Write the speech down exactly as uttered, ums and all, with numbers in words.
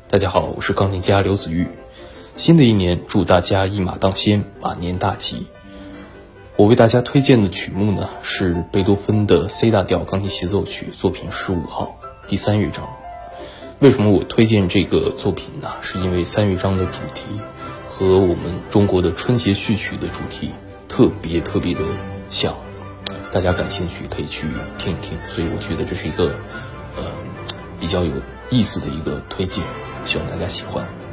大家好，我是钢琴家刘子玉。新的一年，祝大家一马当先，马年大吉。我为大家推荐的曲目呢，是贝多芬的 C 大调钢琴协奏曲作品十五号第三乐章。为什么我推荐这个作品呢？是因为三乐章的主题和我们中国的春节序曲的主题特别特别的像，大家感兴趣可以去听一听。所以我觉得这是一个呃比较有意思的一个推荐，希望大家喜欢。